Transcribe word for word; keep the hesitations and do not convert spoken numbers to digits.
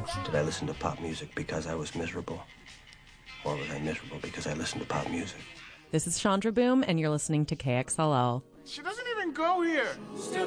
know, did I listen to pop music because I was miserable? Or was I miserable because I listened to pop music? This is Chandra Boom, and you're listening to K X L L. She doesn't even go here.